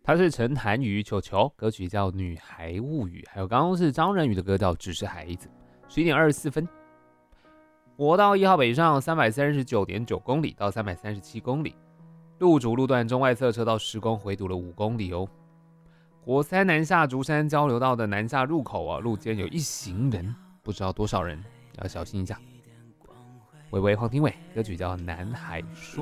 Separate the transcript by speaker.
Speaker 1: 他是陈涵瑜球球，歌曲叫《女孩物语》，还有刚刚是张仁宇的歌叫《只是孩子》。11:24。国道1号北上339.9公里到337公里，路主路段中外侧车道施工，回堵了5公里哦。国3南下竹山交流道的南下入口路肩有一行人，不知道多少人，要小心一下。伟伟黄庭伟，歌曲叫《南海说》。